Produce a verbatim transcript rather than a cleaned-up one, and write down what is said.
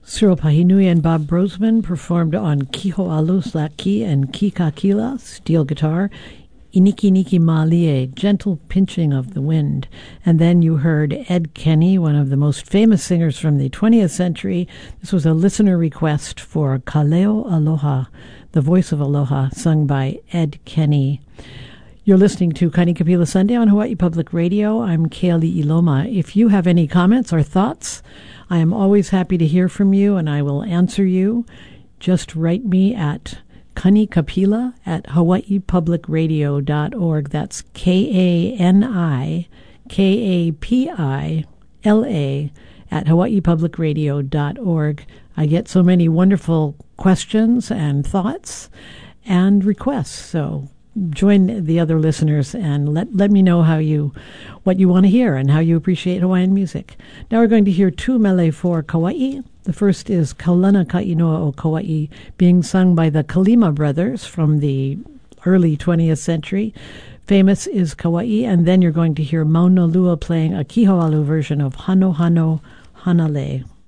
Cyril Pahinui and Bob Brosman performed on Kiho'alus Laki and Kikakila, steel guitar, Iniki Niki Malie, gentle pinching of the wind. And then you heard Ed Kenny, one of the most famous singers from the twentieth century. This was a listener request for Kaleo Aloha, the voice of Aloha, sung by Ed Kenny. You're listening to Kanikapila Sunday on Hawaii Public Radio. I'm Keali Iloma. If you have any comments or thoughts, I am always happy to hear from you, and I will answer you. Just write me at Kanikapila at hawaii public radio dot org. That's K A N I K A P I L A at hawaii public radio dot org. I get so many wonderful questions and thoughts and requests, so join the other listeners and let, let me know how you what you want to hear and how you appreciate Hawaiian music. Now we're going to hear two mele for Kauai. The first is Kaulana Kainoa o Kauai, being sung by the Kalima brothers from the early twentieth century. Famous is Kauai, and then you're going to hear Mauna Lua playing a Kiho'alu version of Hano Hano Hanale.